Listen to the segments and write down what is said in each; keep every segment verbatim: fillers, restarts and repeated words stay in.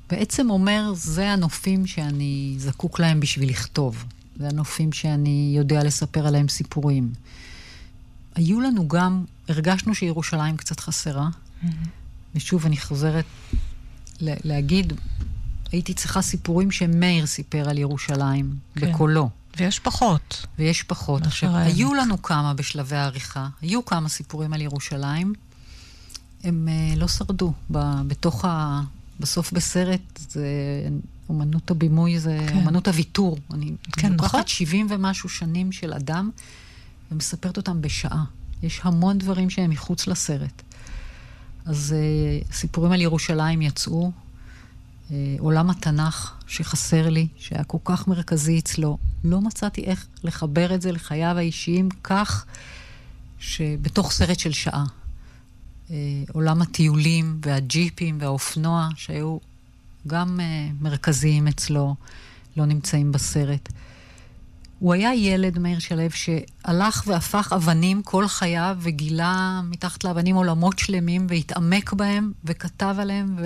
בעצם אומר, זה הנופים שאני זקוק להם בשביל לכתוב. זה הנופים שאני יודע לספר עליהם סיפורים. היו לנו גם, הרגשנו שירושלים קצת חסרה, mm-hmm. ושוב אני חוזרת להגיד, הייתי צריכה סיפורים שמאיר סיפר על ירושלים, כן. בקולו. ויש פחות. ויש פחות. עכשיו, היו לנו כמה בשלבי העריכה, היו כמה סיפורים על ירושלים, הם uh, לא שרדו. ב- בתוך ה... בסוף בסרט, זה... אומנות הבימוי, זה כן. אומנות הוויתור. אני כן, לוקחת נכון? שבעים ומשהו שנים של אדם, ומספרת אותם בשעה. יש המון דברים שהם מחוץ לסרט. אז uh, סיפורים על ירושלים יצאו, uh, עולם התנ"ך שחסר לי, שהיה כל כך מרכזי אצלו, לא מצאתי איך לחבר את זה לחייו האישיים, כך שבתוך סרט של שעה. Uh, עולם הטיולים והג'יפים והאופנוע, שהיו גם uh, מרכזיים אצלו, לא נמצאים בסרט. הוא היה ילד, מאיר שלו, שהלך והפך אבנים כל חייו, וגילה מתחת לאבנים עולמות שלמים, והתעמק בהם, וכתב עליהם,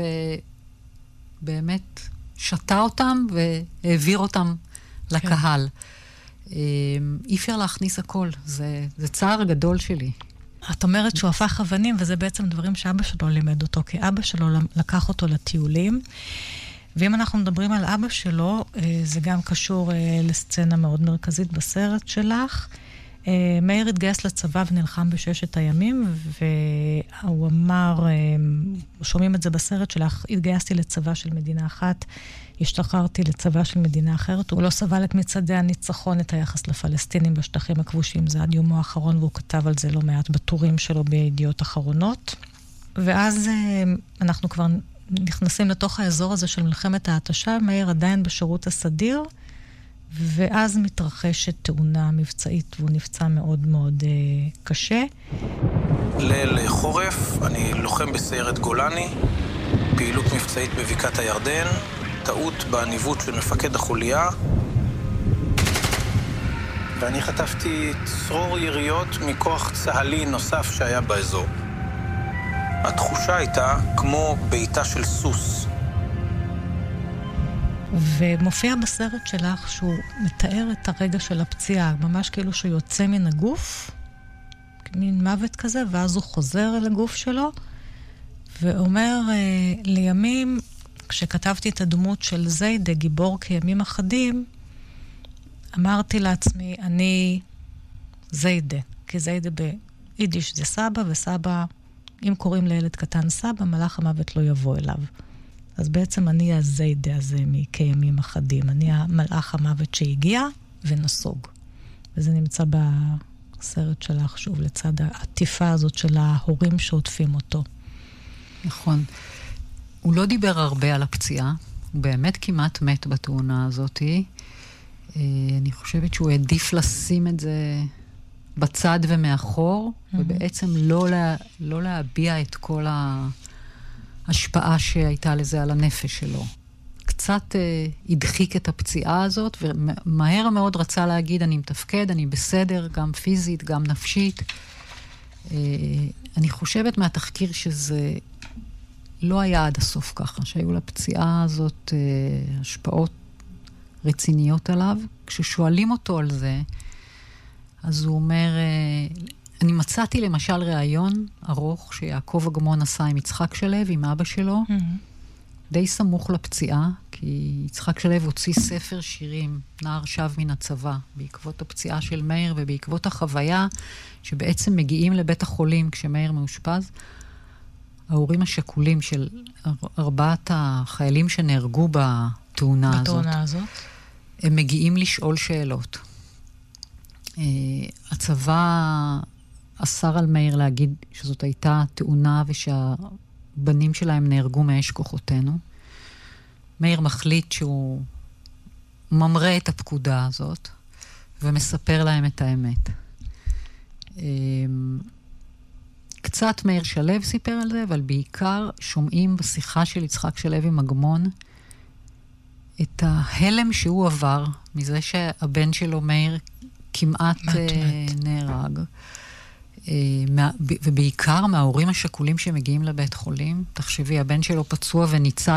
ובאמת שתה אותם, והעביר אותם כן. לקהל. אי אפשר להכניס הכל, זה, זה צער גדול שלי. את אומרת שהוא הפך אבנים, וזה בעצם דברים שאבא שלו לימד אותו, כי אבא שלו לקח אותו לטיולים, ואם אנחנו מדברים על אבא שלו, זה גם קשור לסצנה מאוד מרכזית בסרט שלך. מאיר התגייס לצבא ונלחם בששת הימים, והוא אמר, שומעים את זה בסרט שלך, התגייסתי לצבא של מדינה אחת, השתחררתי לצבא של מדינה אחרת. הוא לא סבל את מצעדי הניצחון, את היחס לפלסטינים בשטחים הכבושים, זה עד יומו האחרון, והוא כתב על זה לא מעט בטורים שלו בידיעות אחרונות. ואז אנחנו כבר נכנסים לתוך האזור הזה של מלחמת ההתשה, מאיר עדיין בשירות הסדיר, ואז מתרחשת תאונה מבצעית, והוא נפצע מאוד מאוד אה, קשה. ליל חורף, אני לוחם בסיירת גולני, פעילות מבצעית בבקעת הירדן, טעות בניווט של מפקד החוליה, ואני חטפתי צרור יריות מכוח צהלי נוסף שהיה באזור. התחושה הייתה כמו ביתה של סוס. ומופיע בסרט שלך שהוא מתאר את הרגע של הפציעה, ממש כאילו שהוא יוצא מן הגוף, מין מוות כזה, ואז הוא חוזר אל הגוף שלו, ואומר, לימים, כשכתבתי את הדמות של זיידה, גיבור כימים אחדים, אמרתי לעצמי, אני זיידה, כי זיידה ביידיש זה סבא, וסבא, אם קוראים לילד קטן סבא, מלאך המוות לא יבוא אליו. אז בעצם אני הזיידה הזה מכימים אחדים. אני המלאך המוות שהגיע ונסוג. וזה נמצא בסרט שלך, שוב, לצד העטיפה הזאת של ההורים שעוטפים אותו. נכון. הוא לא דיבר הרבה על הפציעה. הוא באמת כמעט מת בתאונה הזאת. אני חושבת שהוא העדיף לשים את זה בצד ומאחור, mm-hmm. ובעצם לא, לה, לא להביע את כל ההשפעה שהייתה לזה על הנפש שלו. קצת אה, הדחיק את הפציעה הזאת, ומהר מאוד רצה להגיד, אני מתפקד, אני בסדר, גם פיזית, גם נפשית. אה, אני חושבת מהתחקיר שזה לא היה עד הסוף ככה, שהיו לפציעה הזאת אה, השפעות רציניות עליו. כששואלים אותו על זה, אז הוא אומר, אני מצאתי למשל ראיון ארוך שיעקב אגמון עשה עם יצחק שלו, עם אבא שלו, mm-hmm. די סמוך לפציעה, כי יצחק שלו הוציא ספר שירים, נער שב מן הצבא, בעקבות הפציעה של מאיר ובעקבות החוויה שבעצם מגיעים לבית החולים כשמאיר מאושפז. ההורים השכולים של ארבעת החיילים שנהרגו בתאונה הזאת, בתאונה הזאת, הם מגיעים לשאול שאלות. Uh, הצבא אסר על מאיר להגיד שזאת הייתה תאונה ושהבנים שלהם נהרגו מאש כוחותינו. מאיר מחליט שהוא ממרא את הפקודה הזאת ומספר להם את האמת. Uh, קצת מאיר שלו סיפר על זה, אבל בעיקר שומעים בשיחה של יצחק שלו עם אגמון את ההלם שהוא עבר מזה שהבן שלו מאיר כמעט נהרג. ובעיקר מההורים השכולים שמגיעים לבית חולים, תחשבי, הבן שלו פצוע וניצל